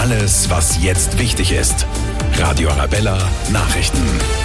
Alles, was jetzt wichtig ist. Radio Arabella Nachrichten.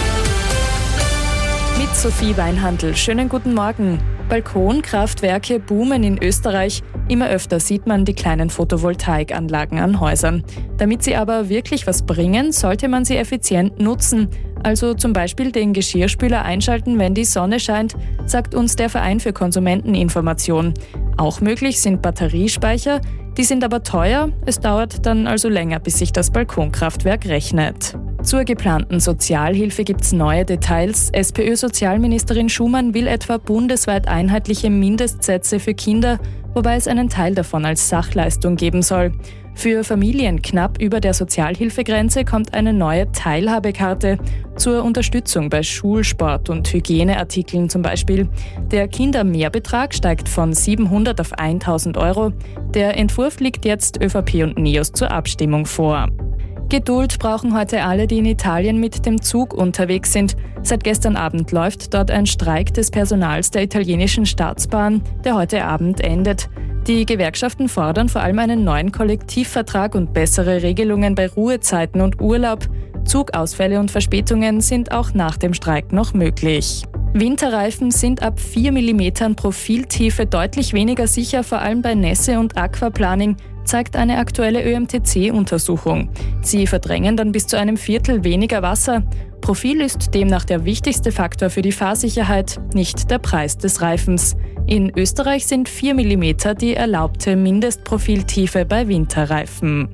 Mit Sophie Weinhandl. Schönen guten Morgen. Balkonkraftwerke boomen in Österreich. Immer öfter sieht man die kleinen Photovoltaikanlagen an Häusern. Damit sie aber wirklich was bringen, sollte man sie effizient nutzen. Also zum Beispiel den Geschirrspüler einschalten, wenn die Sonne scheint, sagt uns der Verein für Konsumenteninformation. Auch möglich sind Batteriespeicher, die sind aber teuer. Es dauert dann also länger, bis sich das Balkonkraftwerk rechnet. Zur geplanten Sozialhilfe gibt's neue Details. SPÖ-Sozialministerin Schumann will etwa bundesweit einheitliche Mindestsätze für Kinder, wobei es einen Teil davon als Sachleistung geben soll. Für Familien knapp über der Sozialhilfegrenze kommt eine neue Teilhabekarte zur Unterstützung bei Schulsport und Hygieneartikeln zum Beispiel. Der Kindermehrbetrag steigt von 700 auf 1.000 Euro. Der Entwurf liegt jetzt ÖVP und NEOS zur Abstimmung vor. Geduld brauchen heute alle, die in Italien mit dem Zug unterwegs sind. Seit gestern Abend läuft dort ein Streik des Personals der italienischen Staatsbahn, der heute Abend endet. Die Gewerkschaften fordern vor allem einen neuen Kollektivvertrag und bessere Regelungen bei Ruhezeiten und Urlaub. Zugausfälle und Verspätungen sind auch nach dem Streik noch möglich. Winterreifen sind ab 4 mm Profiltiefe deutlich weniger sicher, vor allem bei Nässe und Aquaplaning, zeigt eine aktuelle ÖMTC-Untersuchung. Sie verdrängen dann bis zu einem Viertel weniger Wasser. Profil ist demnach der wichtigste Faktor für die Fahrsicherheit, nicht der Preis des Reifens. In Österreich sind 4 mm die erlaubte Mindestprofiltiefe bei Winterreifen.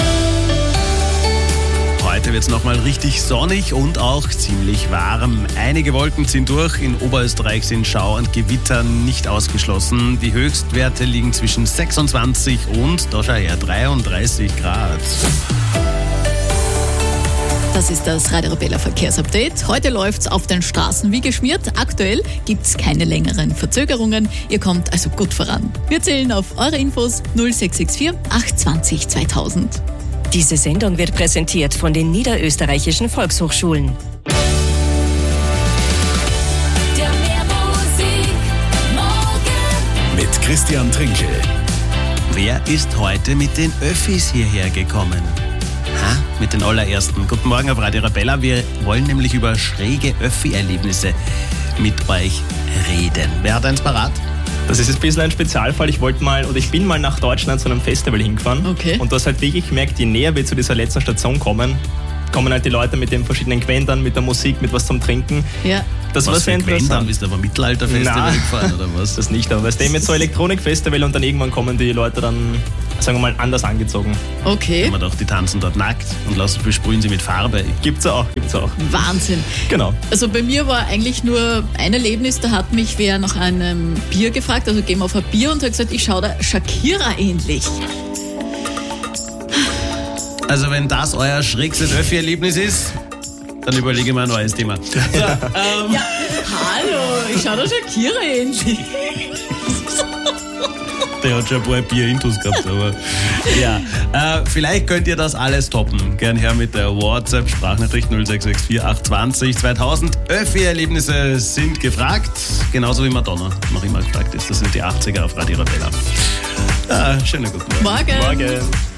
Heute wird es nochmal richtig sonnig und auch ziemlich warm. Einige Wolken ziehen durch. In Oberösterreich sind Schau und Gewitter nicht ausgeschlossen. Die Höchstwerte liegen zwischen 26 und, da schau her, 33 Grad. Das ist das Radio Arabella Verkehrsupdate. Heute läuft's auf den Straßen wie geschmiert. Aktuell gibt's keine längeren Verzögerungen. Ihr kommt also gut voran. Wir zählen auf eure Infos 0664 820 2000. Diese Sendung wird präsentiert von den Niederösterreichischen Volkshochschulen. Mit Christian Trinkel. Wer ist heute mit den Öffis hierher gekommen? Mit den allerersten. Guten Morgen auf Radio Arabella. Wir wollen nämlich über schräge Öffi-Erlebnisse mit euch reden. Wer hat eins parat? Das ist ein bisschen ein Spezialfall. Ich bin mal nach Deutschland zu einem Festival hingefahren. Okay. Und du hast halt wirklich gemerkt, je näher wir zu dieser letzten Station kommen halt die Leute mit den verschiedenen Gewändern, mit der Musik, mit was zum Trinken. Ja. Das war sehr interessant. Bist du aber Mittelalterfestival gefahren oder was? Das nicht, aber weißt du, mit so Elektronikfestival und dann irgendwann kommen die Leute dann, sagen wir mal, anders angezogen. Okay. Man dachte, die tanzen dort nackt und besprühen sie mit Farbe. Gibt's auch. Wahnsinn. Genau. Also bei mir war eigentlich nur ein Erlebnis, da hat mich wer nach einem Bier gefragt, also gehen wir auf ein Bier und hat gesagt, ich schaue da Shakira ähnlich. Also wenn das euer schrägstes Öffi-Erlebnis ist, dann überlege ich mir ein neues Thema. So, Ja, hallo, ich schaue da Shakira ähnlich. Der hat schon ein paar Bier-Intus gehabt, aber ja. Vielleicht könnt ihr das alles toppen. Gern her mit der WhatsApp-Sprachnachricht 0664 820 2000. Öffi-Erlebnisse sind gefragt, genauso wie Madonna noch immer gefragt ist. Das sind die 80er auf Radio Arabella. Schönen guten Morgen. Morgen. Morgen.